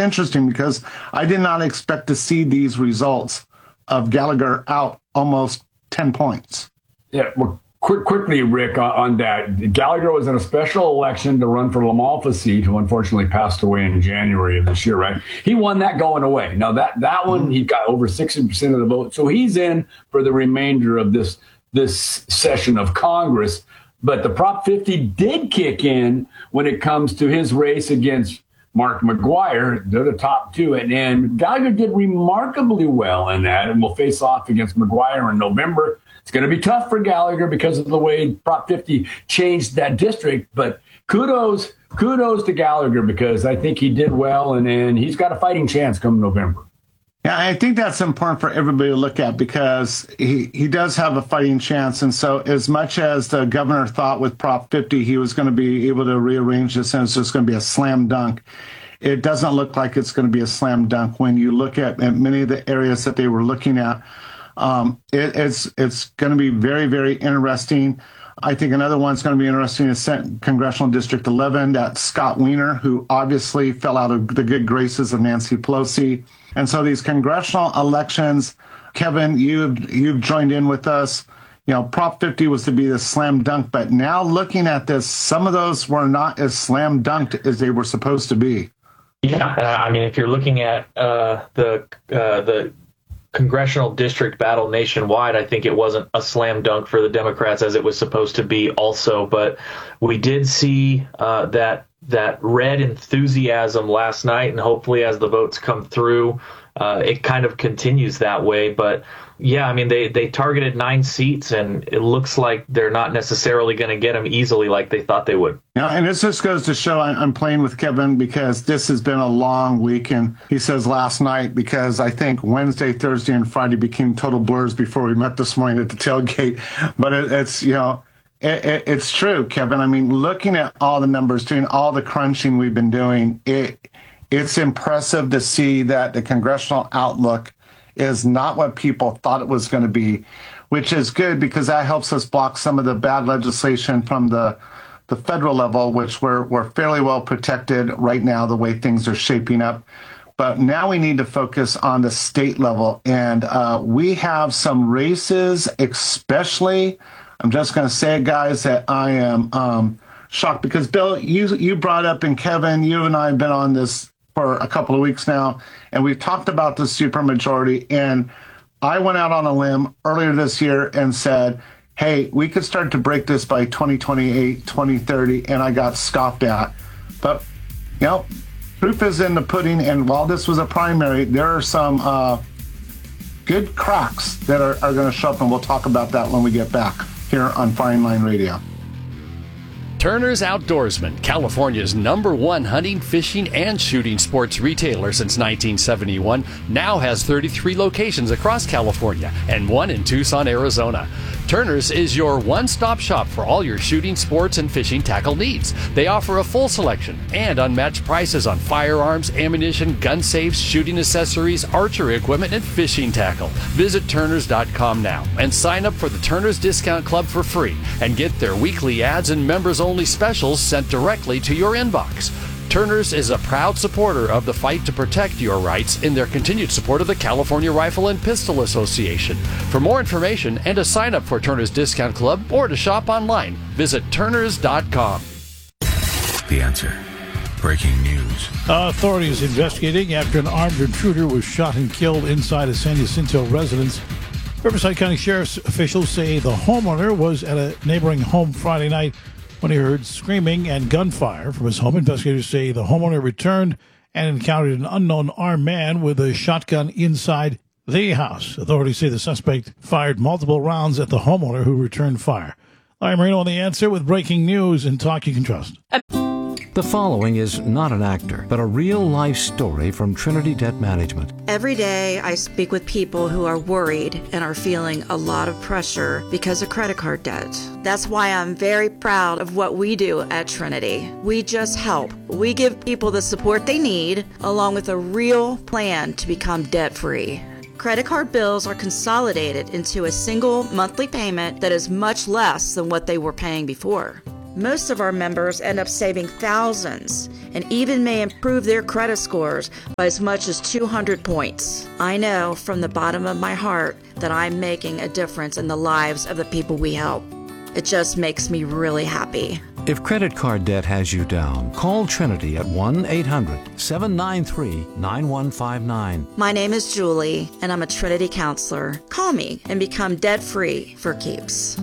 interesting because I did not expect to see these results of Gallagher out almost 10 points. Yeah, well, quickly, Rick, on that. Gallagher was in a special election to run for Lamalfa seat, who unfortunately passed away in January of this year, right? He won that going away. Now, that one, he got over 60% of the vote. So he's in for the remainder of this session of Congress. But the Prop 50 did kick in when it comes to his race against Mark McGuire. They're the top two. And Gallagher did remarkably well in that and will face off against McGuire in November. It's going to be tough for Gallagher because of the way Prop 50 changed that district. But kudos to Gallagher because I think he did well. And he's got a fighting chance come November. Yeah, I think that's important for everybody to look at because he does have a fighting chance. And so as much as the governor thought with Prop 50 he was going to be able to rearrange this and it's just going to be a slam dunk, it doesn't look like it's going to be a slam dunk when you look at many of the areas that they were looking at. It's going to be very, very interesting. I think another one's going to be interesting is Congressional District 11, that Scott Wiener, who obviously fell out of the good graces of Nancy Pelosi. And so these congressional elections, Kevin, you've joined in with us. You know, Prop 50 was to be the slam dunk, but now looking at this, some of those were not as slam dunked as they were supposed to be. Yeah, I mean, if you're looking at the congressional district battle nationwide, I think it wasn't a slam dunk for the Democrats as it was supposed to be also. But we did see that red enthusiasm last night, and hopefully as the votes come through, it kind of continues that way. But yeah, I mean, they targeted 9 seats, and it looks like they're not necessarily going to get them easily like they thought they would. Yeah, and this just goes to show I'm playing with Kevin because this has been a long week, and he says last night because I think Wednesday, Thursday, and Friday became total blurs before we met this morning at the tailgate. But it's, you know, it's true, Kevin. I mean, looking at all the numbers, doing all the crunching we've been doing, it's impressive to see that the congressional outlook is not what people thought it was going to be, which is good because that helps us block some of the bad legislation from the federal level, which we're fairly well protected right now, the way things are shaping up. But now we need to focus on the state level. And we have some races, especially, I'm just going to say it, guys, that I am shocked because, Bill, you brought up, and Kevin, you and I have been on this for a couple of weeks now, and we've talked about the supermajority. And I went out on a limb earlier this year and said, hey, we could start to break this by 2028, 2030, and I got scoffed at. But, you know, proof is in the pudding, and while this was a primary, there are some good cracks that are going to show up, and we'll talk about that when we get back here on Firing Line Radio. Turner's Outdoorsman, California's #1 hunting, fishing, and shooting sports retailer since 1971, now has 33 locations across California and 1 in Tucson, Arizona. Turner's is your one-stop shop for all your shooting, sports, and fishing tackle needs. They offer a full selection and unmatched prices on firearms, ammunition, gun safes, shooting accessories, archery equipment, and fishing tackle. Visit Turners.com now and sign up for the Turner's Discount Club for free and get their weekly ads and members-only specials sent directly to your inbox. Turner's is a proud supporter of the fight to protect your rights in their continued support of the California Rifle and Pistol Association. For more information and to sign up for Turner's Discount Club or to shop online, visit Turners.com. The Answer. Breaking news. Authorities investigating after an armed intruder was shot and killed inside a San Jacinto residence. Riverside County Sheriff's officials say the homeowner was at a neighboring home Friday night when he heard screaming and gunfire from his home. Investigators say the homeowner returned and encountered an unknown armed man with a shotgun inside the house. Authorities say the suspect fired multiple rounds at the homeowner who returned fire. Larry Marino on The Answer with breaking news and talk you can trust. The following is not an actor, but a real-life story from Trinity Debt Management. Every day I speak with people who are worried and are feeling a lot of pressure because of credit card debt. That's why I'm very proud of what we do at Trinity. We just help. We give people the support they need, along with a real plan to become debt-free. Credit card bills are consolidated into a single monthly payment that is much less than what they were paying before. Most of our members end up saving thousands and even may improve their credit scores by as much as 200 points. I know from the bottom of my heart that I'm making a difference in the lives of the people we help. It just makes me really happy. If credit card debt has you down, call Trinity at 1-800-793-9159. My name is Julie, and I'm a Trinity counselor. Call me and become debt-free for keeps.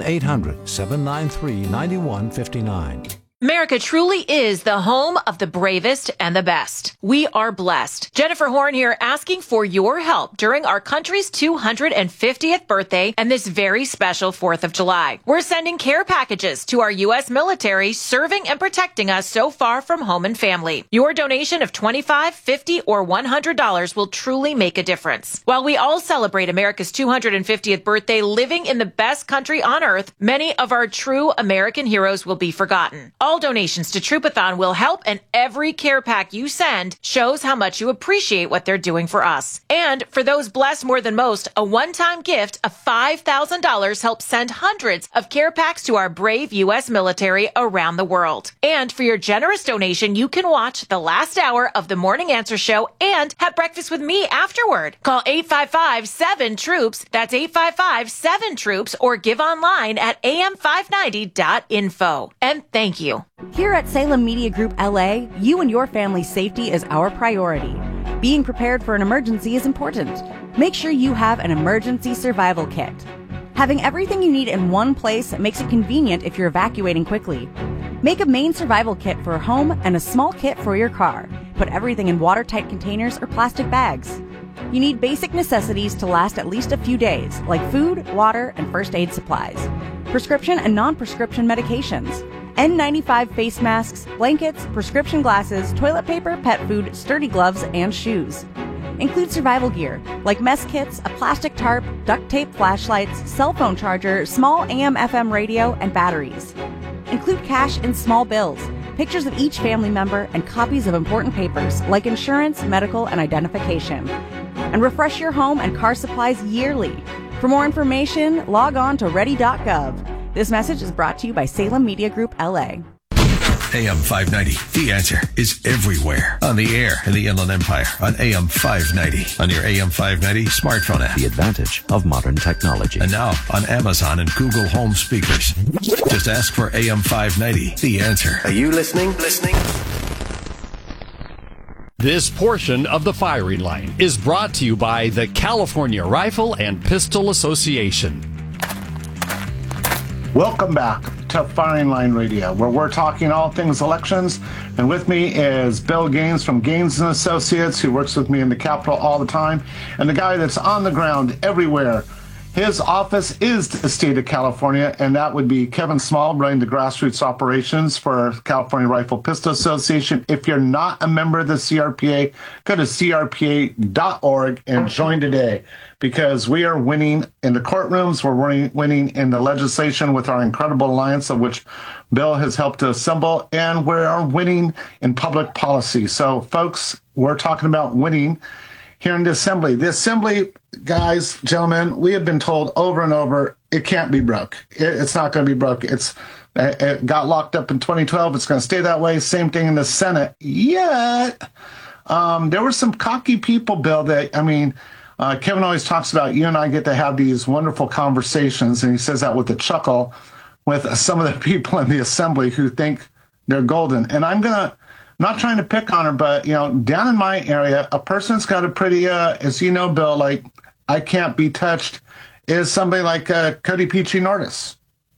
1-800-793-9159. America truly is the home of the bravest and the best. We are blessed. Jennifer Horn here, asking for your help during our country's 250th birthday and this very special 4th of July. We're sending care packages to our U.S. military serving and protecting us so far from home and family. Your donation of $25, $50, or $100 will truly make a difference. While we all celebrate America's 250th birthday living in the best country on earth, many of our true American heroes will be forgotten. All donations to Troopathon will help, and every care pack you send shows how much you appreciate what they're doing for us. And for those blessed more than most, a one-time gift of $5,000 helps send hundreds of care packs to our brave U.S. military around the world. And for your generous donation, you can watch the last hour of the Morning Answer Show and have breakfast with me afterward. Call 855-7-TROOPS. That's 855-7-TROOPS, or give online at am590.info. And thank you. Here at Salem Media Group LA, you and your family's safety is our priority. Being prepared for an emergency is important. Make sure you have an emergency survival kit. Having everything you need in one place makes it convenient if you're evacuating quickly. Make a main survival kit for a home and a small kit for your car. Put everything in watertight containers or plastic bags. You need basic necessities to last at least a few days, like food, water, and first aid supplies. Prescription and non-prescription medications. N95 face masks, blankets, prescription glasses, toilet paper, pet food, sturdy gloves, and shoes. Include survival gear, like mess kits, a plastic tarp, duct tape flashlights, cell phone charger, small AM/FM radio, and batteries. Include cash and small bills, pictures of each family member, and copies of important papers, like insurance, medical, and identification. And refresh your home and car supplies yearly. For more information, log on to ready.gov. This message is brought to you by Salem Media Group, LA. AM 590, The Answer, is everywhere. On the air in the Inland Empire, on AM 590, on your AM 590 smartphone app. The advantage of modern technology. And now on Amazon and Google Home speakers. Just ask for AM 590, The Answer. Are you listening? This portion of the firing line is brought to you by the California Rifle and Pistol Association. Welcome back to Firing Line Radio, where we're talking all things elections. And with me is Bill Gaines from Gaines & Associates, who works with me in the Capitol all the time, and the guy that's on the ground everywhere. His office is the state of California, and that would be Kevin Small, running the grassroots operations for California Rifle Pistol Association. If you're not a member of the CRPA, go to crpa.org and join today, because we are winning in the courtrooms. We're winning in the legislation with our incredible alliance, of which Bill has helped to assemble, and we are winning in public policy. So, folks, we're talking about winning here in the Assembly. The Assembly, guys, gentlemen, we have been told over and over, it can't be broke. It's not going to be broke. It got locked up in 2012. It's going to stay that way. Same thing in the Senate. Yet, there were some cocky people, Bill, that, Kevin always talks about, you and I get to have these wonderful conversations, and he says that with a chuckle, with some of the people in the Assembly who think they're golden. And I'm not trying to pick on her, but, down in my area, a person's got a pretty, as you know, Bill, like, I can't be touched, is somebody like Cody Pichi-Nordis.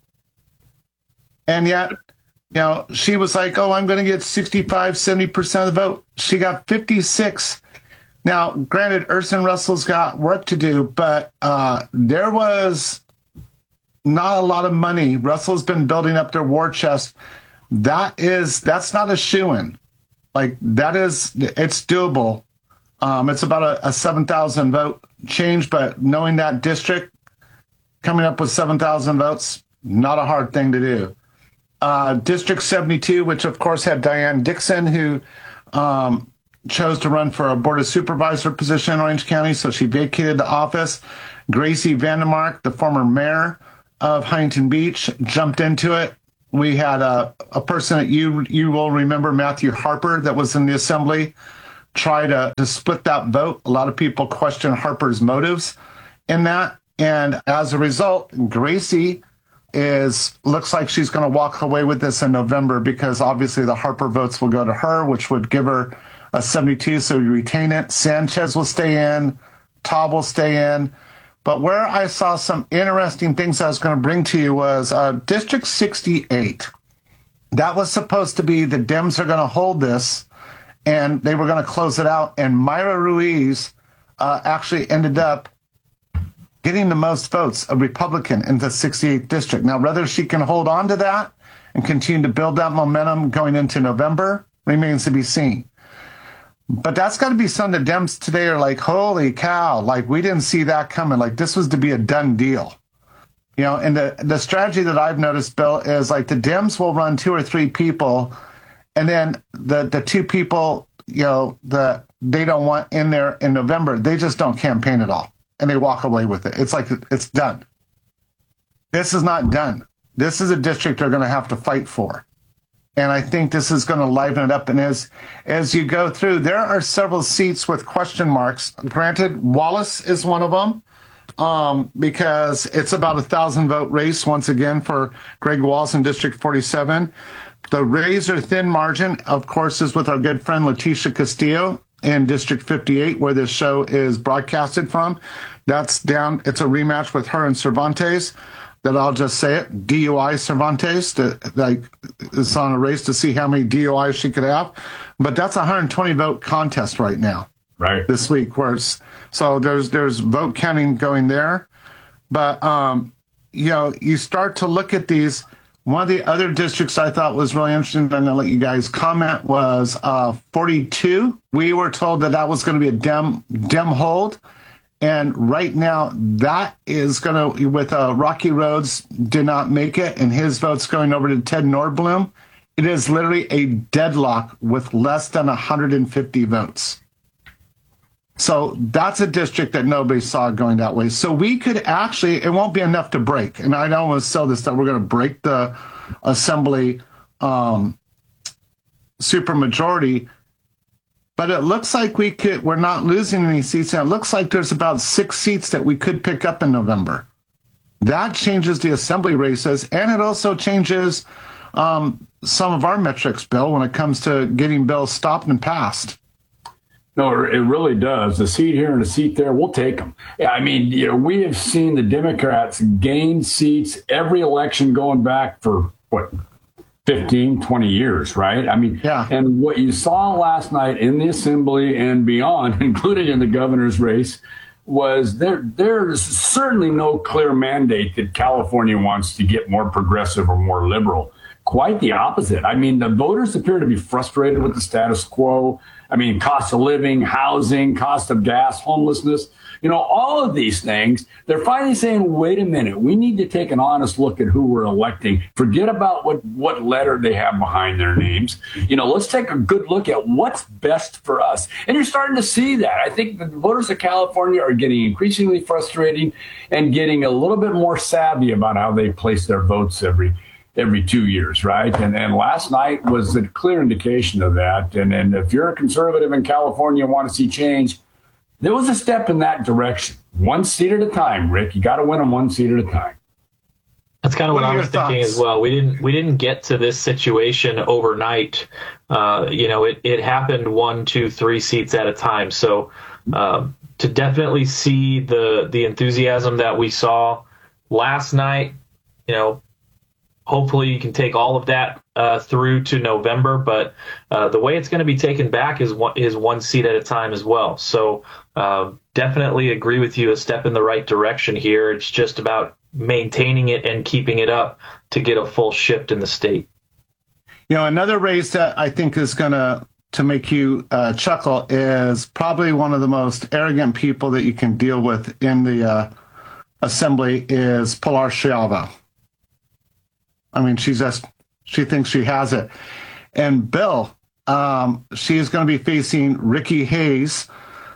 And yet, she was like, oh, I'm going to get 65, 70% of the vote. She got 56. Now, granted, Urson Russell's got work to do, but there was not a lot of money. Russell's been building up their war chest. That's not a shoo-in. Like, it's doable. It's about a 7,000 vote change, but knowing that district, coming up with 7,000 votes, not a hard thing to do. District 72, which of course had Diane Dixon, who chose to run for a board of supervisor position in Orange County, so she vacated the office. Gracie Vandermark, the former mayor of Huntington Beach, jumped into it. we had a person that you will remember, Matthew Harper, that was in the assembly, try to split that vote. A lot of people question Harper's motives in that. And as a result, Gracie looks like she's going to walk away with this in November, because obviously the Harper votes will go to her, which would give her a 72, so you retain it. Sanchez will stay in. Taub will stay in. But where I saw some interesting things I was going to bring to you was District 68. That was supposed to be the Dems are going to hold this, and they were going to close it out. And Myra Ruiz actually ended up getting the most votes, a Republican, in the 68th district. Now, whether she can hold on to that and continue to build that momentum going into November remains to be seen. But that's got to be something the Dems today are like, holy cow, like we didn't see that coming. Like this was to be a done deal. You know, and the strategy that I've noticed, Bill, is like the Dems will run 2 or 3 people, and then the 2 people, you know, that they don't want in there in November, they just don't campaign at all. And they walk away with it. It's like, it's done. This is not done. This is a district they're going to have to fight for. And I think this is going to liven it up. And as you go through, there are several seats with question marks. Granted, Wallace is one of them, because it's about 1,000 vote race once again for Greg Walls in District 47. The razor thin margin, of course, is with our good friend Leticia Castillo in District 58, where this show is broadcasted from. That's down. It's a rematch with her and Cervantes. That I'll just say it, DUI Cervantes, it's on a race to see how many DUIs she could have. But that's a 120 vote contest right now, right? This week, so there's vote counting going there. But, you know, you start to look at these. One of the other districts I thought was really interesting, and I'm going to let you guys comment, was 42. We were told that was going to be a Dem hold. And right now, that is going to, with Rocky Rhodes did not make it, and his vote's going over to Ted Nordblum. It is literally a deadlock with less than 150 votes. So that's a district that nobody saw going that way. So we could actually, it won't be enough to break. And I don't want to sell this that we're going to break the assembly supermajority. But it looks like we're not losing any seats, and it looks like there's about 6 seats that we could pick up in November. That changes the assembly races, and it also changes some of our metrics, Bill, when it comes to getting bills stopped and passed. No, it really does. The seat here and the seat there, we'll take them. Yeah, I mean, you know, we have seen the Democrats gain seats every election going back for, 15, 20 years, right? I mean, yeah. And what you saw last night in the assembly and beyond, including in the governor's race, was there's certainly no clear mandate that California wants to get more progressive or more liberal. Quite the opposite. I mean, the voters appear to be frustrated with the status quo. I mean, cost of living, housing, cost of gas, homelessness, you know, all of these things. They're finally saying, wait a minute, we need to take an honest look at who we're electing. Forget about what letter they have behind their names. You know, let's take a good look at what's best for us. And you're starting to see that. I think the voters of California are getting increasingly frustrating and getting a little bit more savvy about how they place their votes every 2 years, right? And last night was a clear indication of that. And if you're a conservative in California and want to see change, there was a step in that direction. 1 seat at a time, Rick. You got to win them 1 seat at a time. That's kind of what I was thinking as well. We didn't get to this situation overnight. You know, it happened 1, 2, 3 seats at a time. So to definitely see the enthusiasm that we saw last night, you know, hopefully you can take all of that through to November, but the way it's going to be taken back is 1 seat at a time as well. So definitely agree with you, a step in the right direction here. It's just about maintaining it and keeping it up to get a full shift in the state. You know, another race that I think is going to make you chuckle is probably one of the most arrogant people that you can deal with in the assembly is Pilar Schiavo. I mean, she thinks she has it. And Bill, she is going to be facing Ricky Hayes.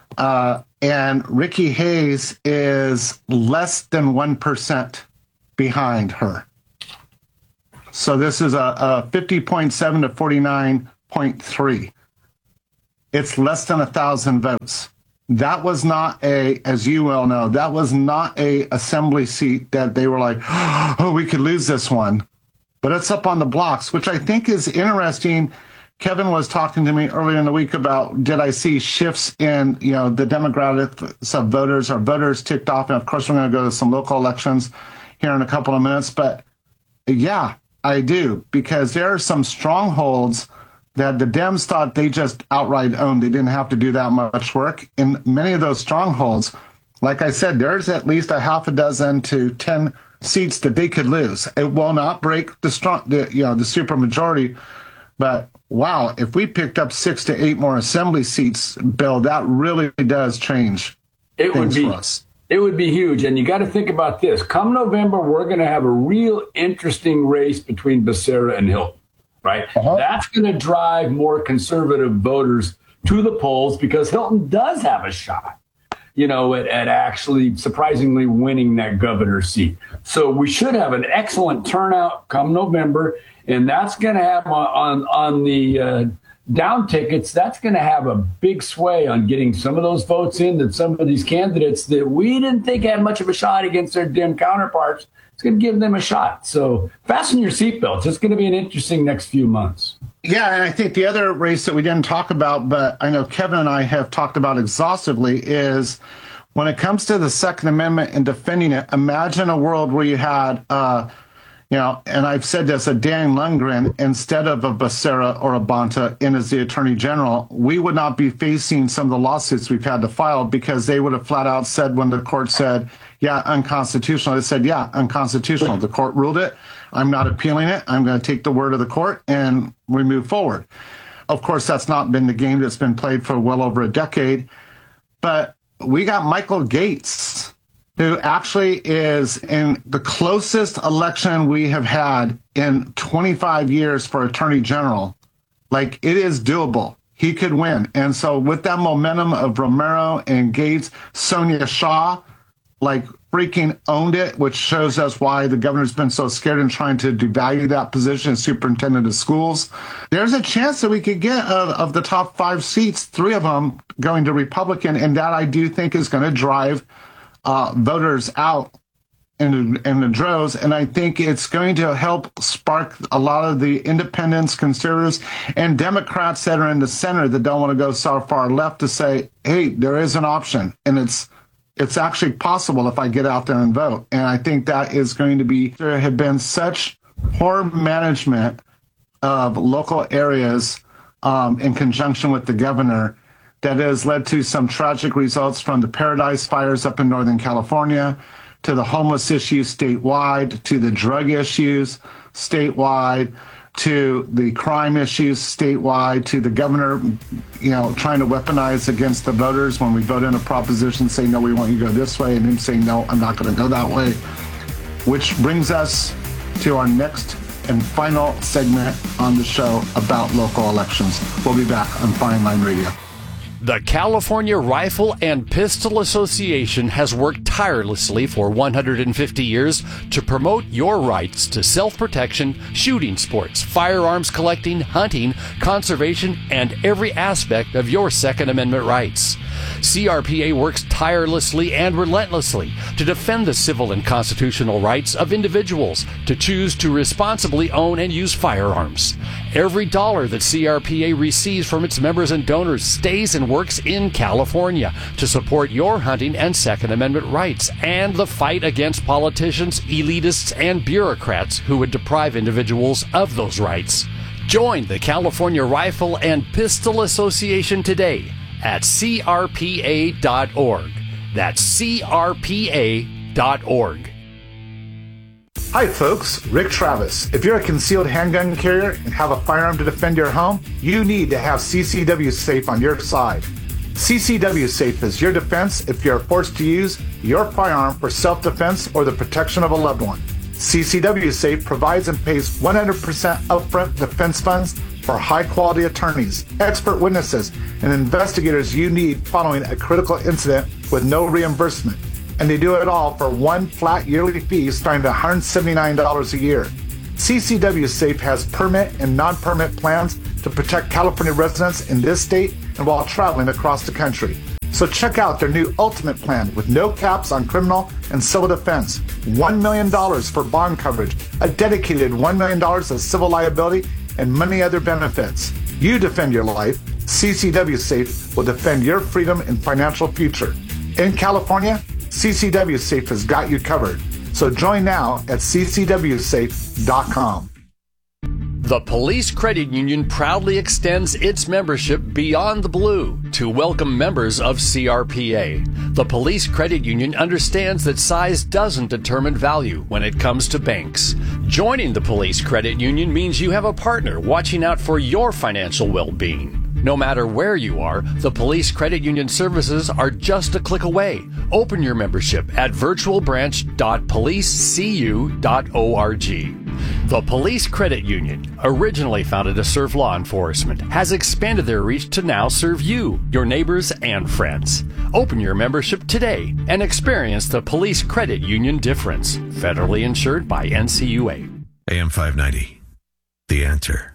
And Ricky Hayes is less than 1% behind her. So this is a 50.7 to 49.3. It's less than 1,000 votes. That was not as you well know, that was not a assembly seat that they were like, oh, we could lose this one. But it's up on the blocks, which I think is interesting. Kevin was talking to me earlier in the week about, did I see shifts in, the demographics of voters? Are voters ticked off? And of course, we're going to go to some local elections here in a couple of minutes. But yeah, I do, because there are some strongholds that the Dems thought they just outright owned. They didn't have to do that much work. In many of those strongholds, like I said, there's at least a half a dozen to 10 seats that they could lose. It will not break the super majority. But wow, if we picked up 6 to 8 more assembly seats, Bill, that really does change things for us. It would be huge. And you got to think about this. Come November, we're going to have a real interesting race between Becerra and Hilton. Right? That's going to drive more conservative voters to the polls, because Hilton does have a shot, at actually surprisingly winning that governor seat. So we should have an excellent turnout come November, and that's going to have on the down tickets, that's going to have a big sway on getting some of those votes in that some of these candidates that we didn't think had much of a shot against their Dem counterparts. It's going to give them a shot. So fasten your seatbelts. It's going to be an interesting next few months. Yeah, and I think the other race that we didn't talk about, but I know Kevin and I have talked about exhaustively, is when it comes to the Second Amendment and defending it, imagine a world where you had, and I've said this, a Dan Lundgren instead of a Becerra or a Bonta in as the Attorney General. We would not be facing some of the lawsuits we've had to file, because they would have flat out said, when the court said, yeah, unconstitutional, they said, yeah, unconstitutional. The court ruled it. I'm not appealing it. I'm going to take the word of the court, and we move forward. Of course, that's not been the game that's been played for well over a decade. But we got Michael Gates, who actually is in the closest election we have had in 25 years for Attorney General. Like, it is doable. He could win. And so with that momentum of Romero and Gates, Sonia Shaw, freaking owned it, which shows us why the governor's been so scared and trying to devalue that position as superintendent of schools. There's a chance that we could get of the top 5 seats, 3 of them going to Republican, and that I do think is going to drive voters out in the droves. And I think it's going to help spark a lot of the independents, conservatives, and Democrats that are in the center that don't want to go so far left to say, hey, there is an option, and it's actually possible if I get out there and vote. And I think that is going to be, there have been such poor management of local areas in conjunction with the governor that has led to some tragic results, from the Paradise fires up in Northern California, to the homeless issues statewide, to the drug issues statewide, to the crime issues statewide, to the governor, trying to weaponize against the voters when we vote in a proposition, say, no, we want you to go this way, and then say, no, I'm not going to go that way. Which brings us to our next and final segment on the show about local elections. We'll be back on Fine Line Radio. The California Rifle and Pistol Association has worked tirelessly for 150 years to promote your rights to self-protection, shooting sports, firearms collecting, hunting, conservation, and every aspect of your Second Amendment rights. CRPA works tirelessly and relentlessly to defend the civil and constitutional rights of individuals to choose to responsibly own and use firearms. Every dollar that CRPA receives from its members and donors stays and works in California to support your hunting and Second Amendment rights and the fight against politicians, elitists, and bureaucrats who would deprive individuals of those rights. Join the California Rifle and Pistol Association today at crpa.org. That's crpa.org. Hi folks, Rick Travis. If you're a concealed handgun carrier and have a firearm to defend your home, you need to have CCW Safe on your side. CCW Safe is your defense if you're forced to use your firearm for self-defense or the protection of a loved one. CCW Safe provides and pays 100% upfront defense funds for high-quality attorneys, expert witnesses, and investigators you need following a critical incident with no reimbursement. And they do it all for one flat yearly fee starting at $179 a year. CCW Safe has permit and non-permit plans to protect California residents in this state and while traveling across the country. So check out their new Ultimate Plan with no caps on criminal and civil defense, $1 million for bond coverage, a dedicated $1 million of civil liability, and many other benefits. You defend your life. CCW Safe will defend your freedom and financial future. In California, CCW Safe has got you covered. So join now at ccwsafe.com. The Police Credit Union proudly extends its membership beyond the blue to welcome members of CRPA. The Police Credit Union understands that size doesn't determine value when it comes to banks. Joining the Police Credit Union means you have a partner watching out for your financial well-being. No matter where you are, the Police Credit Union services are just a click away. Open your membership at virtualbranch.policecu.org. The Police Credit Union, originally founded to serve law enforcement, has expanded their reach to now serve you, your neighbors, and friends. Open your membership today and experience the Police Credit Union difference. Federally insured by NCUA. AM 590, The Answer.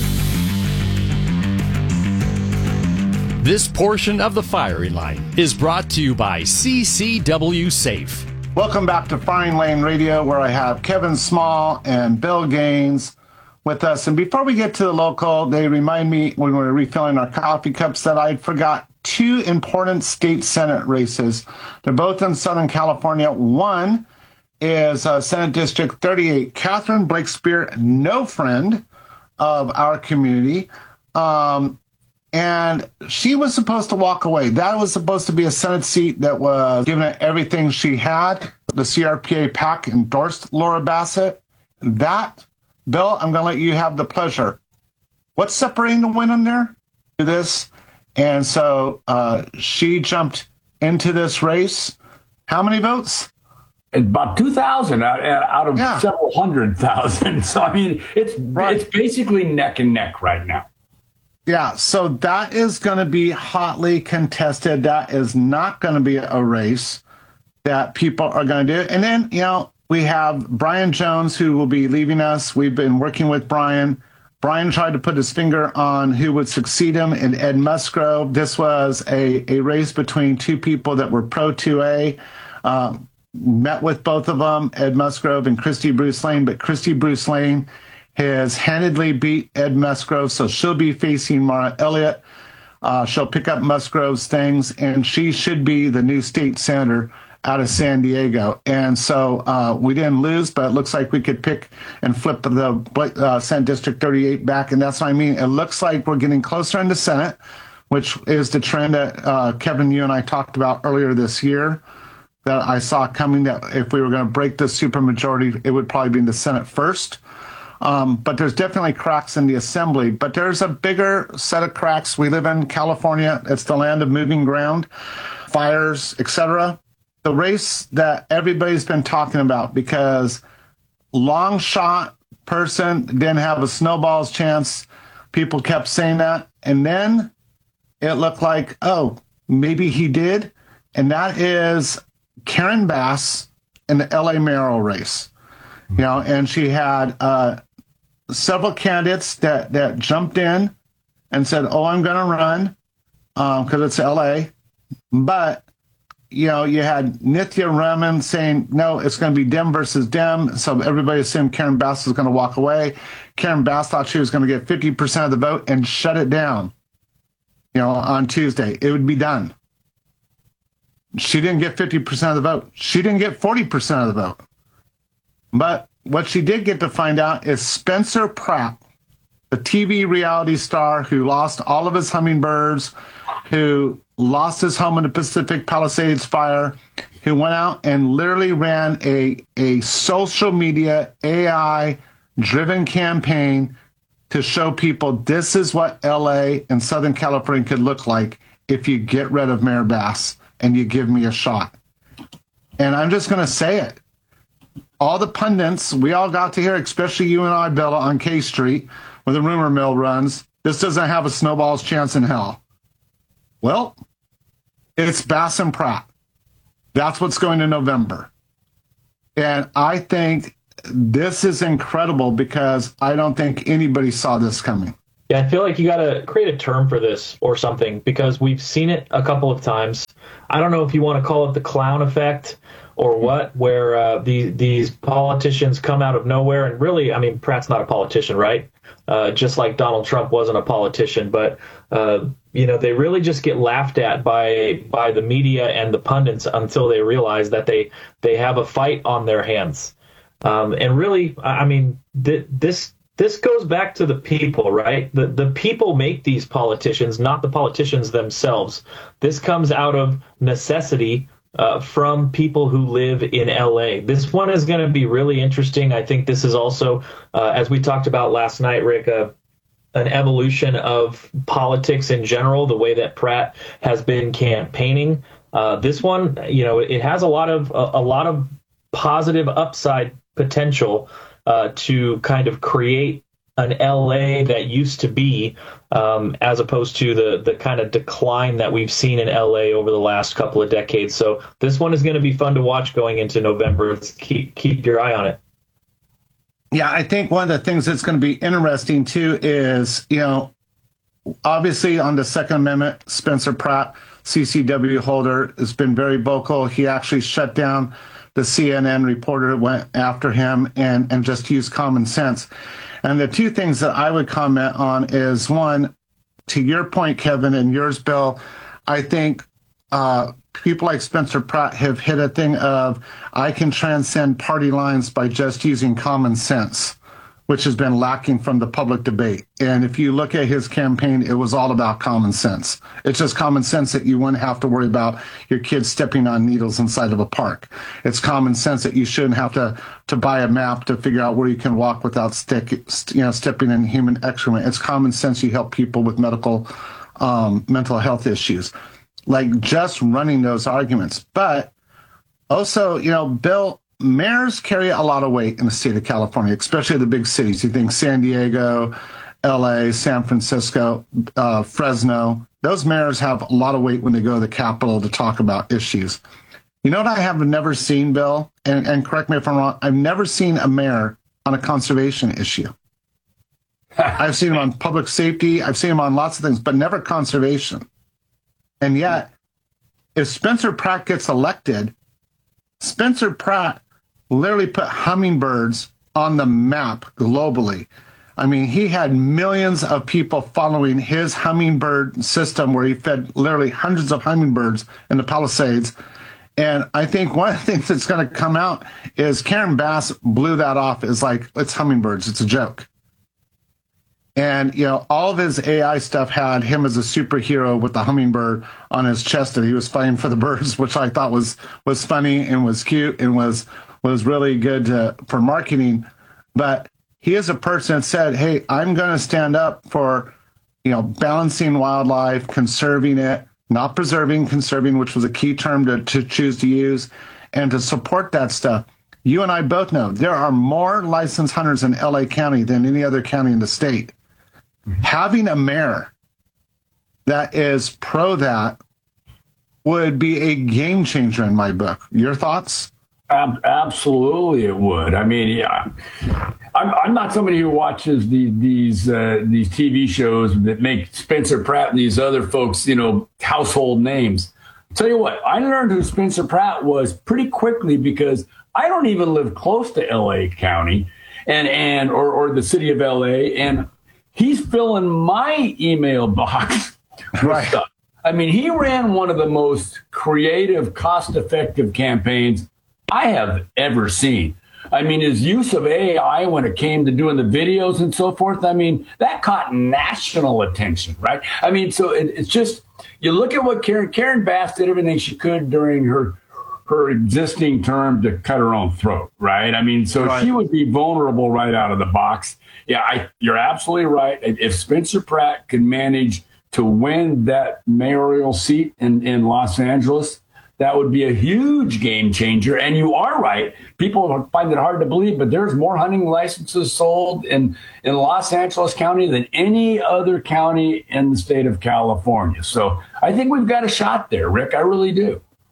This portion of the firing line is brought to you by CCW Safe. Welcome back to Firing Lane Radio, where I have Kevin Small and Bill Gaines with us. And before we get to the local, they remind me when we were refilling our coffee cups that I forgot two important state Senate races. They're both in Southern California. One is Senate District 38. Catherine Blakespear, no friend of our community, and she was supposed to walk away. That was supposed to be a Senate seat that was given her everything she had. The CRPA PAC endorsed Laura Bassett. That, Bill, I'm going to let you have the pleasure. What's separating the women there? Do this. And so she jumped into this race. How many votes? About 2,000 out of several 100,000. So, I mean, it's basically neck and neck right now. Yeah, so that is going to be hotly contested. That is not going to be a race that people are going to do. And then, we have Brian Jones, who will be leaving us. We've been working with Brian. Brian tried to put his finger on who would succeed him in Ed Musgrove. This was a race between two people that were pro-2A. Met with both of them, Ed Musgrove and Christy Bruce Lane, but Christy Bruce Lane has handedly beat Ed Musgrove, so she'll be facing Mara Elliott. She'll pick up Musgrove's things, and she should be the new state senator out of San Diego. And so we didn't lose, but it looks like we could pick and flip the Senate District 38 back, and that's what I mean. It looks like we're getting closer in the Senate, which is the trend that Kevin, you and I talked about earlier this year, that I saw coming, that if we were going to break the supermajority, it would probably be in the Senate first. But there's definitely cracks in the assembly. But there's a bigger set of cracks. We live in California. It's the land of moving ground, fires, etc. The race that everybody's been talking about, because long shot person didn't have a snowball's chance. People kept saying that. And then it looked like, oh, maybe he did. And that is Karen Bass in the LA mayoral race. And she had several candidates that jumped in and said, oh, I'm going to run because it's LA. But, you had Nithya Raman saying, no, it's going to be Dem versus Dem. So everybody assumed Karen Bass was going to walk away. Karen Bass thought she was going to get 50% of the vote and shut it down, on Tuesday. It would be done. She didn't get 50% of the vote. She didn't get 40% of the vote. But what she did get to find out is Spencer Pratt, the TV reality star who lost all of his hummingbirds, who lost his home in the Pacific Palisades fire, who went out and literally ran a social media AI-driven campaign to show people this is what LA and Southern California could look like if you get rid of Mayor Bass and you give me a shot. And I'm just going to say it. All the pundits, we all got to hear, especially you and I, Bill, on K Street, where the rumor mill runs, this doesn't have a snowball's chance in hell. Well, it's Bass and Pratt. That's what's going to November. And I think this is incredible because I don't think anybody saw this coming. Yeah, I feel like you got to create a term for this or something because we've seen it a couple of times. I don't know if you want to call it the clown effect or what, where these politicians come out of nowhere. And really, I mean, Pratt's not a politician, right? Just like Donald Trump wasn't a politician. But, they really just get laughed at by the media and the pundits until they realize that they have a fight on their hands. And really, I mean, this goes back to the people, right? The people make these politicians, not the politicians themselves. This comes out of necessity from people who live in LA. This one is going to be really interesting. I think this is also, as we talked about last night, Rick, an evolution of politics in general, the way that Pratt has been campaigning. This one, it has a lot of positive upside potential to kind of create an LA that used to be, as opposed to the kind of decline that we've seen in LA over the last couple of decades. So this one is going to be fun to watch going into November. Keep your eye on it. Yeah, I think one of the things that's going to be interesting too is, obviously on the Second Amendment, Spencer Pratt, CCW holder, has been very vocal. He actually shut down the CNN reporter that went after him and just used common sense. And the two things that I would comment on is, one, to your point, Kevin, and yours, Bill, I think people like Spencer Pratt have hit a thing of, I can transcend party lines by just using common sense, which has been lacking from the public debate. And if you look at his campaign, it was all about common sense. It's just common sense that you wouldn't have to worry about your kids stepping on needles inside of a park. It's common sense that you shouldn't have to buy a map to figure out where you can walk without stepping in human excrement. It's common sense you help people with mental health issues. Like just running those arguments. But also, Bill, mayors carry a lot of weight in the state of California, especially the big cities. You think San Diego, LA, San Francisco, Fresno. Those mayors have a lot of weight when they go to the Capitol to talk about issues. You know what I have never seen, Bill? And correct me if I'm wrong. I've never seen a mayor on a conservation issue. I've seen him on public safety. I've seen him on lots of things, but never conservation. And yet, if Spencer Pratt gets elected, Spencer Pratt literally put hummingbirds on the map globally. I mean, he had millions of people following his hummingbird system where he fed literally hundreds of hummingbirds in the Palisades. And I think one of the things that's going to come out is Karen Bass blew that off as like, it's hummingbirds, it's a joke. And, all of his AI stuff had him as a superhero with the hummingbird on his chest that he was fighting for the birds, which I thought was funny and was cute and was really good for marketing. But he is a person that said, hey, I'm going to stand up for, balancing wildlife, conserving it, not preserving, conserving, which was a key term to choose to use, and to support that stuff. You and I both know there are more licensed hunters in LA County than any other county in the state. Having a mayor that is pro that would be a game changer in my book. Your thoughts? Absolutely, it would. I mean, yeah, I'm not somebody who watches these TV shows that make Spencer Pratt and these other folks, household names. I'll tell you what, I learned who Spencer Pratt was pretty quickly because I don't even live close to LA County or the city of LA, and he's filling my email box with stuff. I mean, he ran one of the most creative, cost-effective campaigns I have ever seen. I mean, his use of AI when it came to doing the videos and so forth, I mean, that caught national attention, right? I mean, so it's just, you look at what Karen Bass did everything she could during her existing term to cut her own throat, right? I mean, so she would be vulnerable right out of the box. Yeah, you're absolutely right. If Spencer Pratt can manage to win that mayoral seat in Los Angeles, that would be a huge game changer. And you are right. People find it hard to believe, but there's more hunting licenses sold in Los Angeles County than any other county in the state of California. So I think we've got a shot there, Rick. I really do.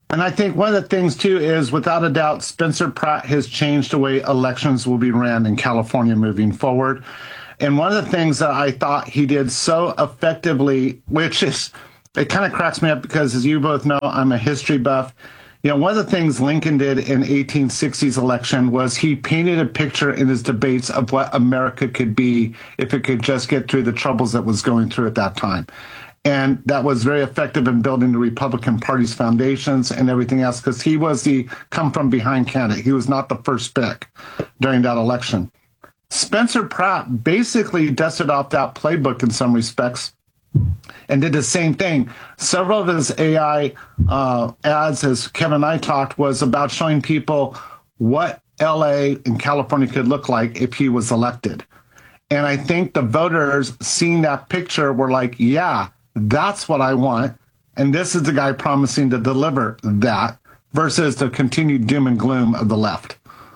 And I think one of the things, too, is without a doubt, Spencer Pratt has changed the way elections will be ran in California moving forward. And one of the things that I thought he did so effectively, which is, it kind of cracks me up because, as you both know, I'm a history buff. You know, one of the things Lincoln did in 1860's election was he painted a picture in his debates of what America could be if it could just get through the troubles that was going through at that time. And that was very effective in building the Republican Party's foundations and everything else, because he was the come-from-behind candidate. He was not the first pick during that election. Spencer Pratt basically dusted off that playbook in some respects and did the same thing. Several of his AI ads, as Kevin and I talked, was about showing people what LA and California could look like if he was elected. And I think the voters seeing that picture were like, yeah, that's what I want. And this is the guy promising to deliver that versus the continued doom and gloom of the left.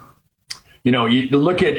You know, you look at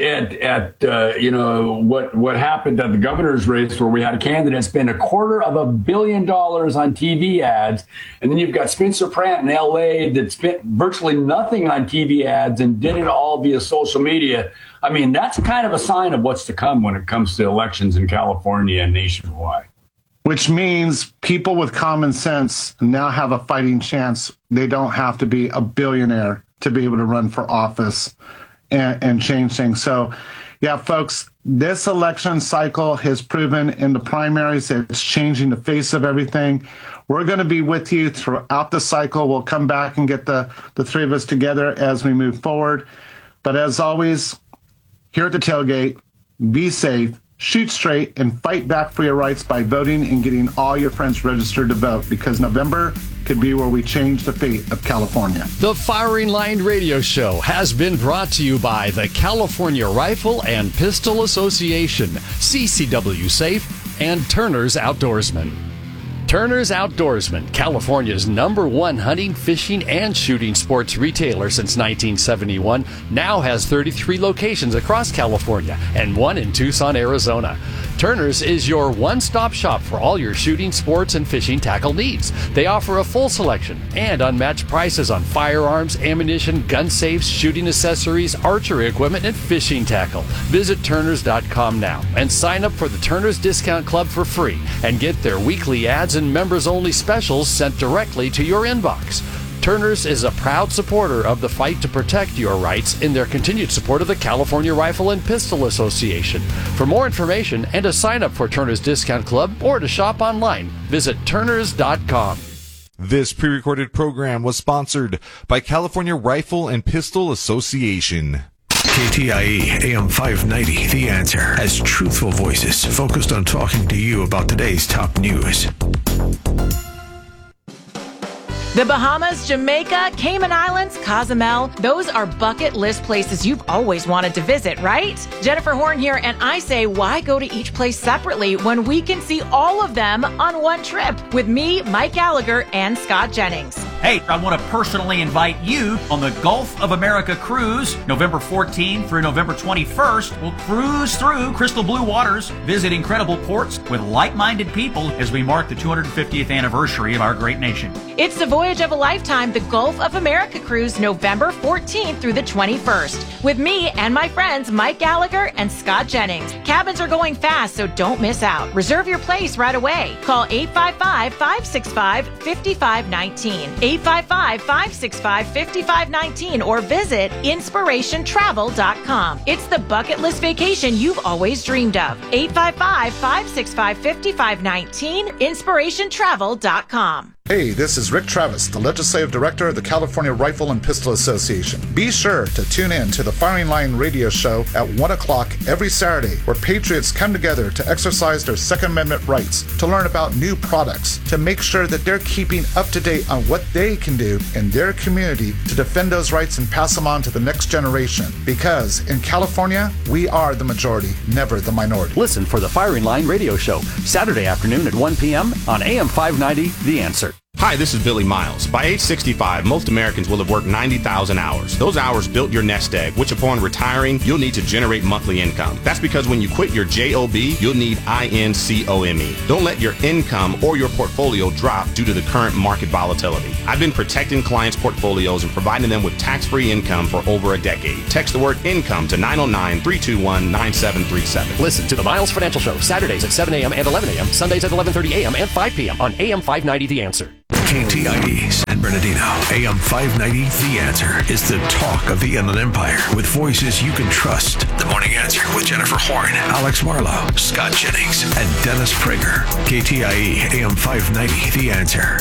you know, what happened at the governor's race, where we had a candidate spend $250 million on TV ads. And then you've got Spencer Pratt in L.A. that spent virtually nothing on TV ads and did it all via social media. I mean, that's kind of a sign of what's to come when it comes to elections in California and nationwide. Which means people with common sense now have a fighting chance. They don't have to be a billionaire to be able to run for office and change things. So, yeah, folks, this election cycle has proven in the primaries that it's changing the face of everything. We're going to be with you throughout the cycle. We'll come back and get the three of us together as we move forward. But as always, here at the tailgate, be safe, shoot straight, and fight back for your rights by voting and getting all your friends registered to vote, because November could be where we change the fate of California. The Firing Line Radio Show has been brought to you by the California Rifle and Pistol Association, CCW Safe, and Turner's Outdoorsman. Turner's Outdoorsman, California's #1 hunting, fishing, and shooting sports retailer since 1971, now has 33 locations across California and one in Tucson, Arizona. Turner's is your one-stop shop for all your shooting, sports, and fishing tackle needs. They offer a full selection and unmatched prices on firearms, ammunition, gun safes, shooting accessories, archery equipment, and fishing tackle. Visit Turners.com now and sign up for the Turner's Discount Club for free and get their weekly ads and members-only specials sent directly to your inbox. Turner's is a proud supporter of the fight to protect your rights in their continued support of the California Rifle and Pistol Association. For more information and to sign up for Turner's Discount Club or to shop online, visit Turners.com. This pre-recorded program was sponsored by California Rifle and Pistol Association. KTIE AM 590, The Answer, has truthful voices focused on talking to you about today's top news. The Bahamas, Jamaica, Cayman Islands, Cozumel, those are bucket list places you've always wanted to visit, right? Jennifer Horn here, and I say, why go to each place separately when we can see all of them on one trip with me, Mike Gallagher, and Scott Jennings? Hey, I want to personally invite you on the Gulf of America cruise, November 14th through November 21st. We'll cruise through crystal blue waters, visit incredible ports with like-minded people as we mark the 250th anniversary of our great nation. It's the voyage of a lifetime, the Gulf of America cruise, November 14th through the 21st, with me and my friends Mike Gallagher and Scott Jennings. Cabins are going fast, so don't miss out. Reserve your place right away. Call 855-565-5519. 855-565-5519 or visit inspirationtravel.com. It's the bucket list vacation you've always dreamed of. 855-565-5519, inspirationtravel.com. Hey, this is Rick Travis, the Legislative Director of the California Rifle and Pistol Association. Be sure to tune in to the Firing Line Radio Show at 1 o'clock every Saturday, where patriots come together to exercise their Second Amendment rights, to learn about new products, to make sure that they're keeping up to date on what they can do in their community to defend those rights and pass them on to the next generation. Because in California, we are the majority, never the minority. Listen for the Firing Line Radio Show, Saturday afternoon at 1 p.m. on AM 590, The Answer. Hi, this is Billy Miles. By age 65, most Americans will have worked 90,000 hours. Those hours built your nest egg, which upon retiring, you'll need to generate monthly income. That's because when you quit your JOB, you'll need INCOME. Don't let your income or your portfolio drop due to the current market volatility. I've been protecting clients' portfolios and providing them with tax-free income for over a decade. Text the word income to 909-321-9737. Listen to the Miles Financial Show, Saturdays at 7 a.m. and 11 a.m., Sundays at 11:30 a.m. and 5 p.m. on AM 590 The Answer. KTIE San Bernardino, AM 590, The Answer is the talk of the Inland Empire with voices you can trust. The Morning Answer with Jennifer Horn, Alex Marlowe, Scott Jennings, and Dennis Prager. KTIE AM 590, The Answer.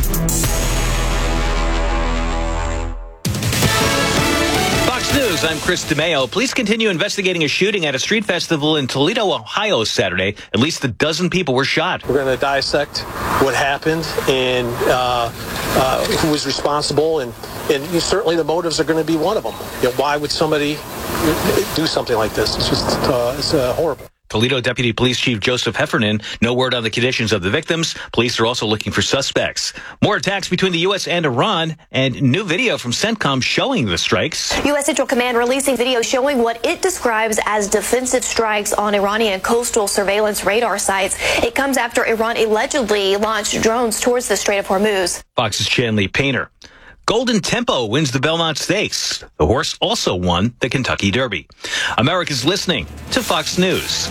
Fox News, I'm Chris DeMeo. Police continue investigating a shooting at a street festival in Toledo, Ohio Saturday. At least a dozen people were shot. We're going to dissect what happened and who was responsible, and certainly the motives are going to be one of them. Why would somebody do something like this? It's just it's horrible. Toledo Deputy Police Chief Joseph Heffernan, no word on the conditions of the victims. Police are also looking for suspects. More attacks between the U.S. and Iran, and new video from CENTCOM showing the strikes. U.S. Central Command releasing video showing what it describes as defensive strikes on Iranian coastal surveillance radar sites. It comes after Iran allegedly launched drones towards the Strait of Hormuz. Fox's Chanley Painter. Golden Tempo wins the Belmont Stakes. The horse also won the Kentucky Derby. America's listening to Fox News.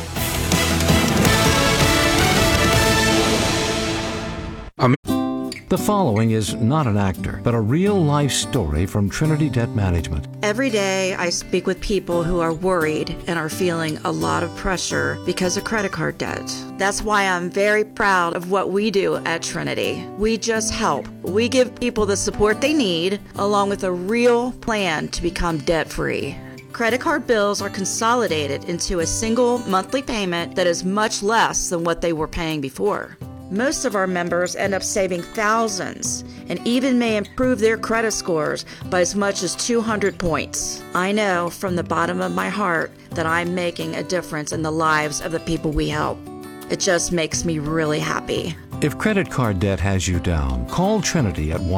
The following is not an actor, but a real-life story from Trinity Debt Management. Every day, I speak with people who are worried and are feeling a lot of pressure because of credit card debt. That's why I'm very proud of what we do at Trinity. We just help. We give people the support they need, along with a real plan to become debt-free. Credit card bills are consolidated into a single monthly payment that is much less than what they were paying before. Most of our members end up saving thousands and even may improve their credit scores by as much as 200 points. I know from the bottom of my heart that I'm making a difference in the lives of the people we help. It just makes me really happy. If credit card debt has you down, call Trinity at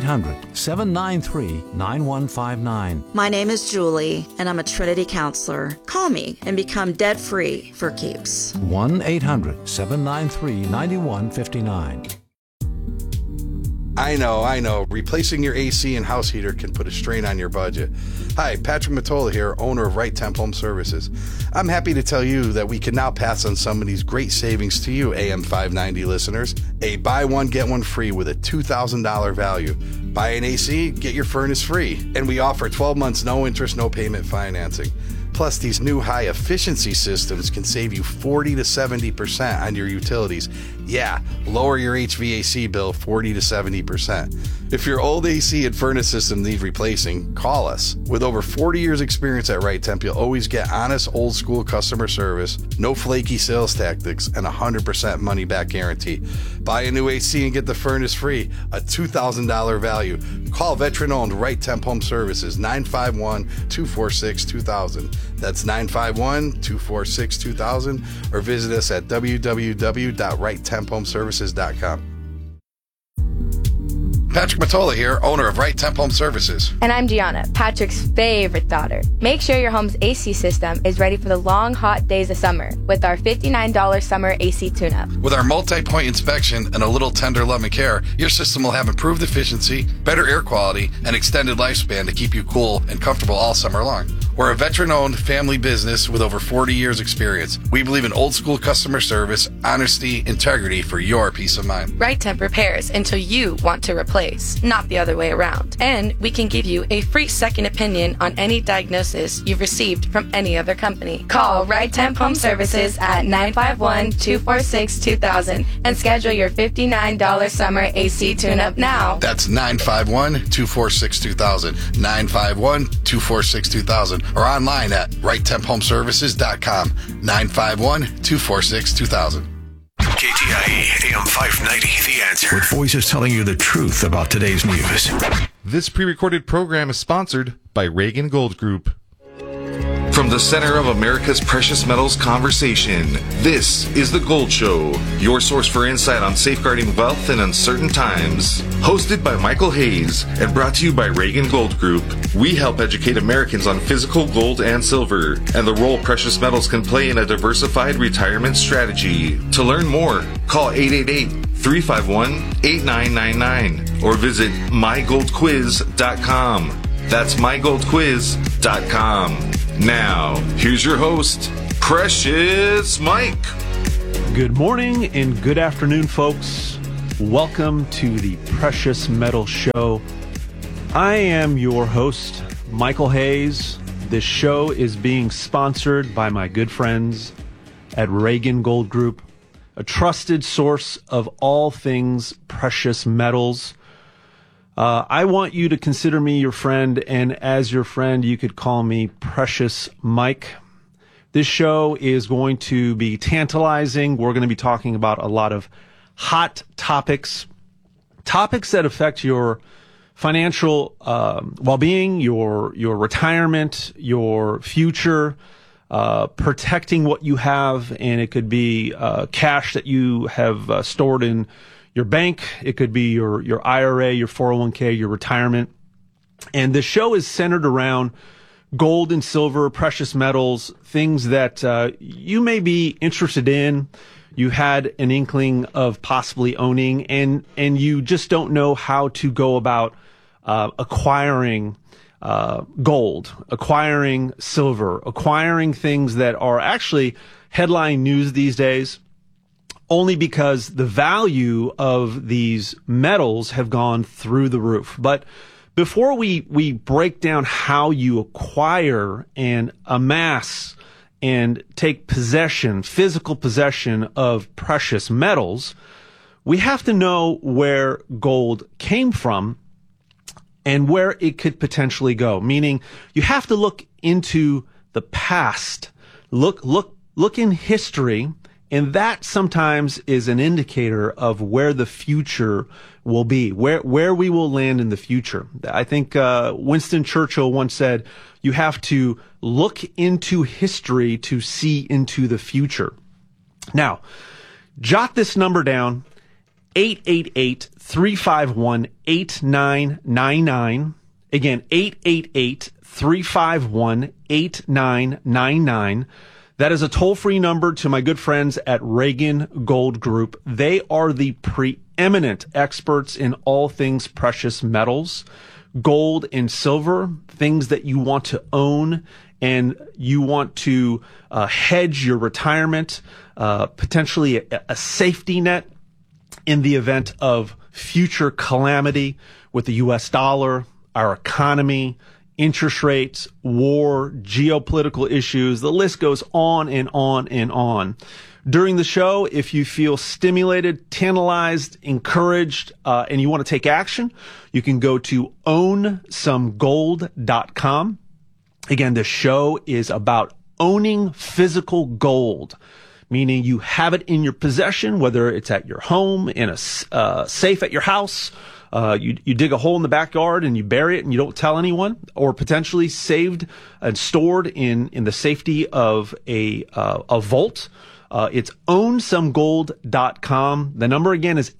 1-800-793-9159. My name is Julie, and I'm a Trinity counselor. Call me and become debt-free for keeps. 1-800-793-9159. I know. Replacing your AC and house heater can put a strain on your budget. Hi, Patrick Matola here, owner of Right Temp Home Services. I'm happy to tell you that we can now pass on some of these great savings to you, AM 590 listeners. A buy one, get one free with a $2,000 value. Buy an AC, get your furnace free. And we offer 12 months, no interest, no payment financing. Plus, these new high-efficiency systems can save you 40 to 70% on your utilities. Yeah, lower your HVAC bill 40 to 70%. If your old AC and furnace system need replacing, call us. With over 40 years experience at Right Temp, you'll always get honest, old-school customer service, no flaky sales tactics, and 100% money-back guarantee. Buy a new AC and get the furnace free, a $2,000 value. Call veteran-owned Right Temp Home Services, 951-246-2000. That's 951-246-2000, or visit us at www.righttemphomeservices.com. Patrick Matola here, owner of Right Temp Home Services. And I'm Gianna, Patrick's favorite daughter. Make sure your home's AC system is ready for the long, hot days of summer with our $59 summer AC tune-up. With our multi-point inspection and a little tender love and care, your system will have improved efficiency, better air quality, and extended lifespan to keep you cool and comfortable all summer long. We're a veteran-owned family business with over 40 years experience. We believe in old-school customer service, honesty, integrity for your peace of mind. Right Temp repairs until you want to replace, not the other way around. And we can give you a free second opinion on any diagnosis you've received from any other company. Call Right Temp Home Services at 951-246-2000 and schedule your $59 summer AC tune-up now. That's 951-246-2000, 951-246-2000, or online at righttemphomeservices.com, 951-246-2000. KTIE AM 590, The Answer. With voices telling you the truth about today's news. This pre-recorded program is sponsored by Reagan Gold Group. From the center of America's precious metals conversation, this is The Gold Show, your source for insight on safeguarding wealth in uncertain times. Hosted by Michael Hayes and brought to you by Reagan Gold Group, we help educate Americans on physical gold and silver and the role precious metals can play in a diversified retirement strategy. To learn more, call 888-351-8999 or visit mygoldquiz.com. That's mygoldquiz.com. Now, here's your host, Precious Mike. Good morning and good afternoon, folks. Welcome to the Precious Metal Show. I am your host, Michael Hayes. This show is being sponsored by my good friends at Reagan Gold Group, a trusted source of all things precious metals. I want you to consider me your friend, and as your friend, you could call me Precious Mike. This show is going to be tantalizing. We're going to be talking about a lot of hot topics that affect your financial well-being, your retirement, your future, protecting what you have, and it could be cash that you have stored in your bank. It could be your IRA, your 401k, your retirement. And the show is centered around gold and silver, precious metals, things that you may be interested in, you had an inkling of possibly owning, and you just don't know how to go about acquiring gold, acquiring silver, acquiring things that are actually headline news these days, only because the value of these metals have gone through the roof. But before we break down how you acquire and amass and take possession, physical possession of precious metals, we have to know where gold came from and where it could potentially go. Meaning, you have to look into the past, look in history. And that sometimes is an indicator of where the future will be, where we will land in the future. I think Winston Churchill once said, you have to look into history to see into the future. Now, jot this number down, 888-351-8999. Again, 888-351-8999. That is a toll-free number to my good friends at Reagan Gold Group. They are the preeminent experts in all things precious metals, gold and silver, things that you want to own and you want to hedge your retirement, potentially a safety net in the event of future calamity with the U.S. dollar, our economy, interest rates, war, geopolitical issues. The list goes on and on and on. During the show, if you feel stimulated, tantalized, encouraged, and you want to take action, you can go to ownsomegold.com. Again, the show is about owning physical gold, meaning you have it in your possession, whether it's at your home, in a safe at your house, you dig a hole in the backyard and you bury it and you don't tell anyone, or potentially saved and stored in the safety of a vault. It's ownsomegold.com. The number again is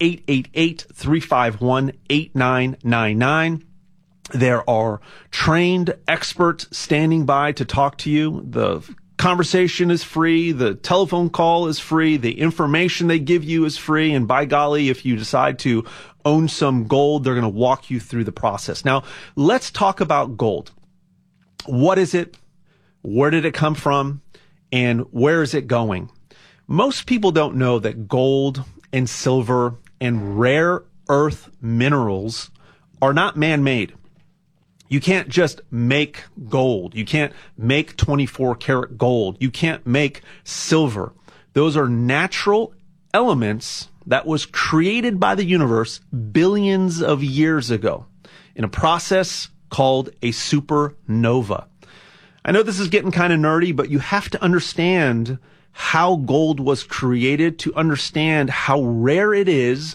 888-351-8999. There are trained experts standing by to talk to you. The conversation is free. The telephone call is free. The information they give you is free. And by golly, if you decide to own some gold, they're going to walk you through the process. Now, let's talk about gold. What is it? Where did it come from? And where is it going? Most people don't know that gold and silver and rare earth minerals are not man-made. You can't just make gold. You can't make 24 karat gold. You can't make silver. Those are natural elements that was created by the universe billions of years ago in a process called a supernova. I know this is getting kind of nerdy, but you have to understand how gold was created to understand how rare it is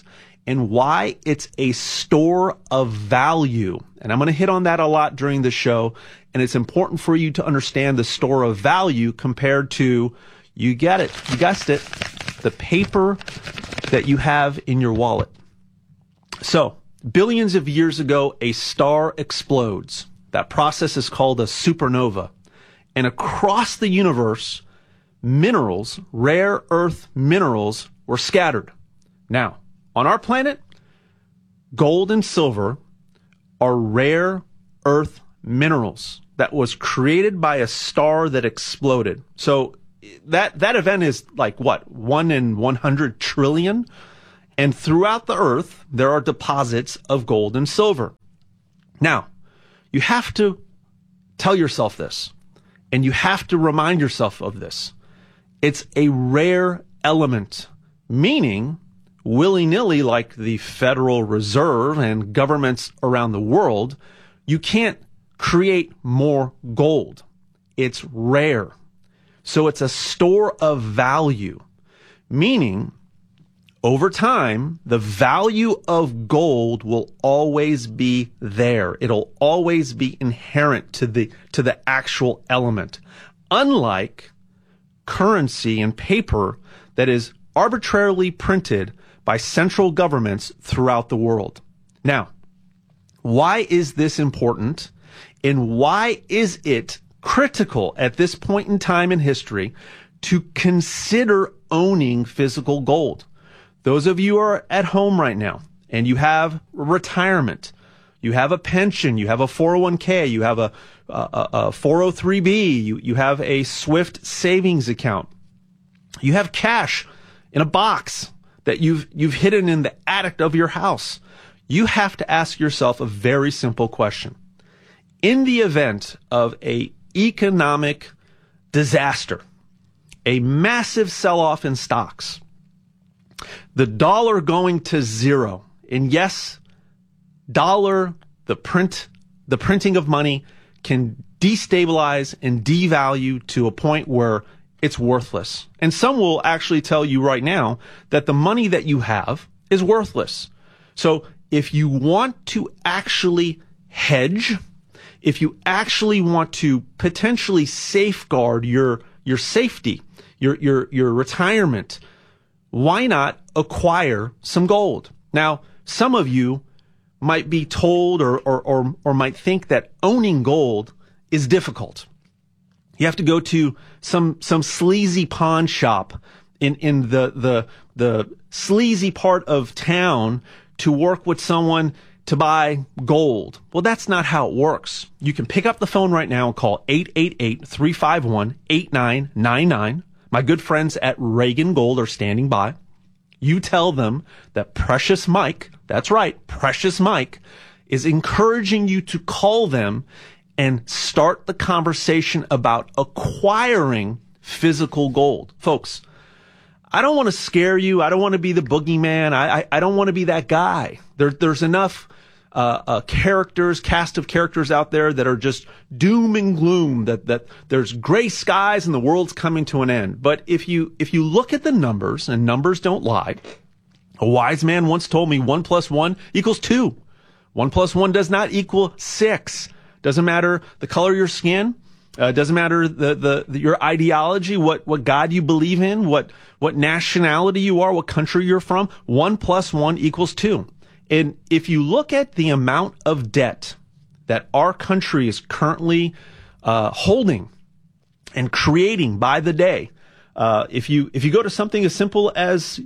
and why it's a store of value. And I'm going to hit on that a lot during the show. And it's important for you to understand the store of value compared to, you get it, you guessed it, the paper that you have in your wallet. So, billions of years ago, a star explodes. That process is called a supernova. And across the universe, minerals, rare earth minerals, were scattered. Now, on our planet, gold and silver are rare earth minerals that was created by a star that exploded. So that event is like what? 1 in 100 trillion? And throughout the earth, there are deposits of gold and silver. Now, you have to tell yourself this, and you have to remind yourself of this. It's a rare element, meaning willy-nilly, like the Federal Reserve and governments around the world, you can't create more gold. It's rare. So it's a store of value, meaning over time, the value of gold will always be there. It'll always be inherent to the actual element. Unlike currency and paper that is arbitrarily printed by central governments throughout the world. Now, why is this important? And why is it critical at this point in time in history to consider owning physical gold? Those of you who are at home right now and you have retirement, you have a pension, you have a 401k, you have a 403b, you have a Swift savings account, you have cash in a box that you've hidden in the attic of your house. You have to ask yourself a very simple question. In the event of an economic disaster, a massive sell-off in stocks, the dollar going to zero, and yes, the printing of money can destabilize and devalue to a point where it's worthless. And some will actually tell you right now that the money that you have is worthless. So if you want to actually hedge, if you actually want to potentially safeguard your safety, your retirement, why not acquire some gold? Now, some of you might be told or might think that owning gold is difficult. You have to go to some sleazy pawn shop in the sleazy part of town to work with someone to buy gold. Well, that's not how it works. You can pick up the phone right now and call 888-351-8999. My good friends at Reagan Gold are standing by. You tell them that Precious Mike, that's right, Precious Mike, is encouraging you to call them and start the conversation about acquiring physical gold. Folks, I don't want to scare you. I don't want to be the boogeyman. I don't want to be that guy. There's enough cast of characters out there that are just doom and gloom, that there's gray skies and the world's coming to an end. But if you look at the numbers, and numbers don't lie, a wise man once told me 1 + 1 = 2. 1 + 1 does not equal 6. Doesn't matter the color of your skin. Doesn't matter your ideology, what God you believe in, what nationality you are, what country you're from. 1 + 1 = 2. And if you look at the amount of debt that our country is currently holding and creating by the day, if you go to something as simple as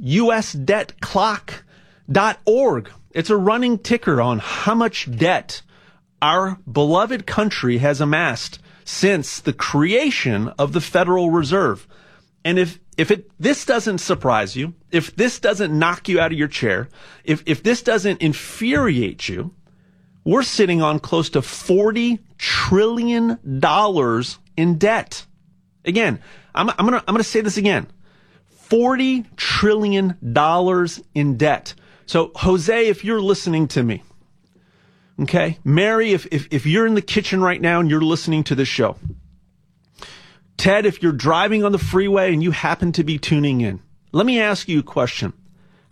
usdebtclock.org, it's a running ticker on how much debt our beloved country has amassed since the creation of the Federal Reserve. And if this doesn't surprise you, if this doesn't knock you out of your chair, if this doesn't infuriate you, we're sitting on close to $40 trillion in debt. Again, I'm gonna say this again. $40 trillion in debt. So Jose, if you're listening to me, okay, Mary, if you're in the kitchen right now and you're listening to this show, Ted, if you're driving on the freeway and you happen to be tuning in, let me ask you a question.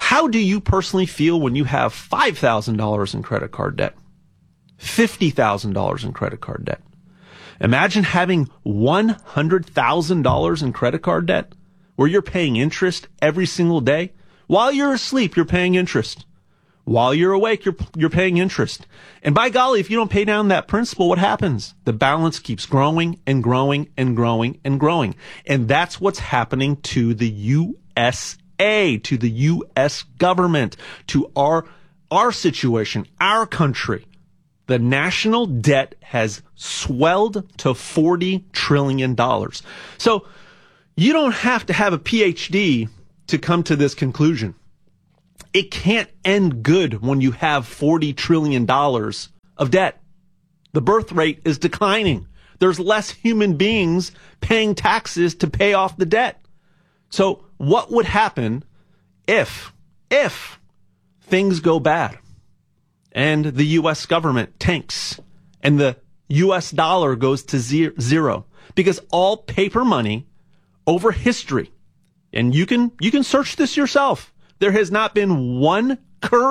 How do you personally feel when you have $5,000 in credit card debt? $50,000 in credit card debt? Imagine having $100,000 in credit card debt where you're paying interest every single day. While you're asleep, you're paying interest. While you're awake, you're paying interest. And by golly, if you don't pay down that principal, what happens? The balance keeps growing and growing and growing and growing. And that's what's happening to the USA, to the U.S. government, to our situation, our country. The national debt has swelled to $40 trillion. So you don't have to have a PhD to come to this conclusion. It can't end good when you have $40 trillion of debt. The birth rate is declining. There's less human beings paying taxes to pay off the debt. So what would happen if things go bad and the U.S. government tanks and the U.S. dollar goes to zero? Because all paper money over history, and you can search this yourself, there has not been one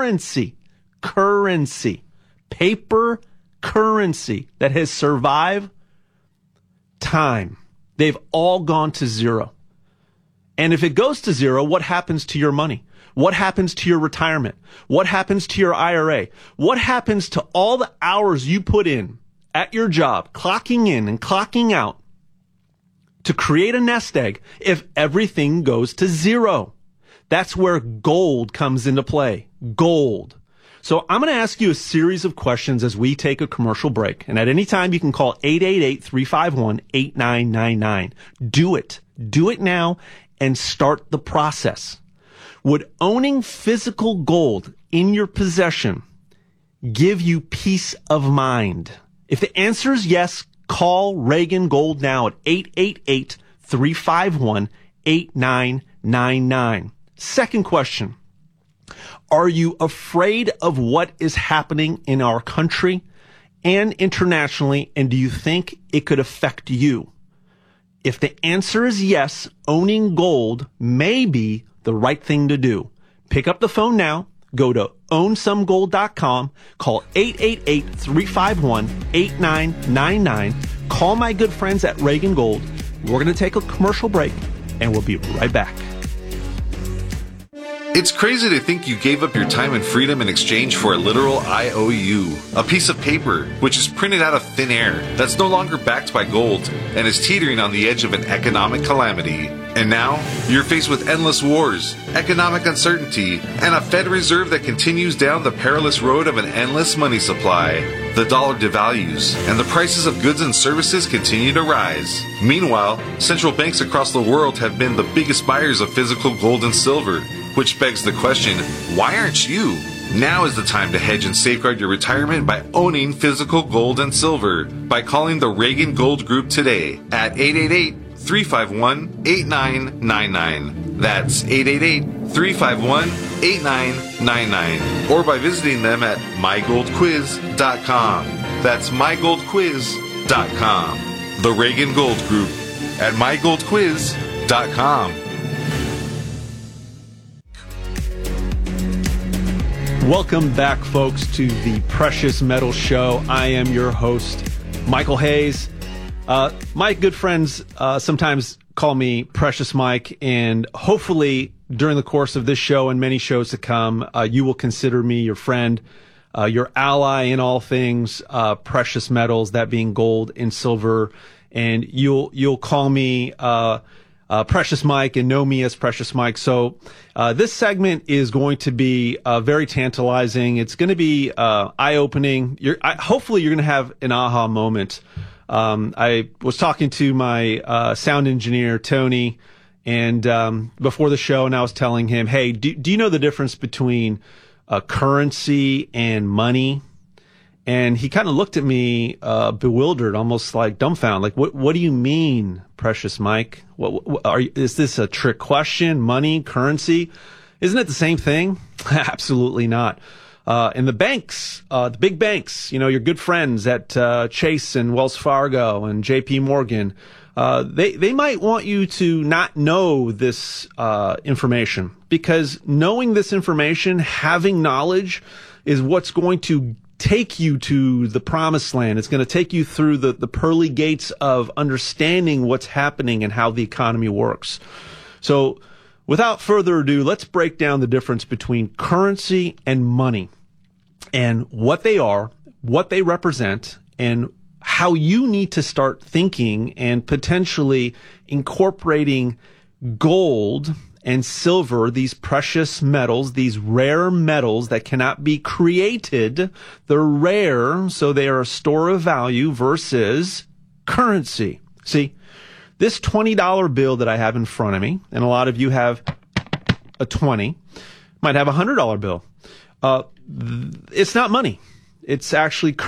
paper currency that has survived time. They've all gone to zero. And if it goes to zero, what happens to your money? What happens to your retirement? What happens to your IRA? What happens to all the hours you put in at your job, clocking in and clocking out to create a nest egg if everything goes to zero? That's where gold comes into play. Gold. So I'm going to ask you a series of questions as we take a commercial break. And at any time, you can call 888-351-8999. Do it. Do it now and start the process. Would owning physical gold in your possession give you peace of mind? If the answer is yes, call Reagan Gold now at 888-351-8999. Second question. Are you afraid of what is happening in our country and internationally, and do you think it could affect you? If the answer is yes, owning gold may be the right thing to do. Pick up the phone now. Go to ownsomegold.com. Call 888-351-8999. Call my good friends at Reagan Gold. We're going to take a commercial break, and we'll be right back. It's crazy to think you gave up your time and freedom in exchange for a literal IOU, a piece of paper which is printed out of thin air, that's no longer backed by gold, and is teetering on the edge of an economic calamity. And now, you're faced with endless wars, economic uncertainty, and a Fed Reserve that continues down the perilous road of an endless money supply. The dollar devalues, and the prices of goods and services continue to rise. Meanwhile, central banks across the world have been the biggest buyers of physical gold and silver, which begs the question, why aren't you? Now is the time to hedge and safeguard your retirement by owning physical gold and silver by calling the Reagan Gold Group today at 888-351-8999. That's 888-351-8999. Or by visiting them at mygoldquiz.com. That's mygoldquiz.com. The Reagan Gold Group at mygoldquiz.com. Welcome back, folks, to the Precious Metal Show. I am your host, Michael Hayes. My good friends sometimes call me Precious Mike, and hopefully during the course of this show and many shows to come, you will consider me your friend, your ally in all things precious metals, that being gold and silver, and you'll call me Precious Mike and know me as Precious Mike. So this segment is going to be very tantalizing. It's going to be eye-opening. Hopefully you're going to have an aha moment. I was talking to my sound engineer, Tony, and before the show, and I was telling him, hey, do you know the difference between currency and money? And he kind of looked at me bewildered, almost like dumbfounded. Like, what do you mean, Precious Mike? Is this a trick question? Money, currency? Isn't it the same thing? Absolutely not. And the banks, the big banks, your good friends at Chase and Wells Fargo and JP Morgan, they might want you to not know this information, because knowing this information, having knowledge, is what's going to take you to the promised land. It's going to take you through the pearly gates of understanding what's happening and how the economy works. So without further ado, let's break down the difference between currency and money, and what they are, what they represent, and how you need to start thinking and potentially incorporating gold and silver, these precious metals, these rare metals that cannot be created. They're rare, so they are a store of value, versus currency. See, this $20 bill that I have in front of me, and a lot of you have a 20, might have a $100 bill. It's not money. It's actually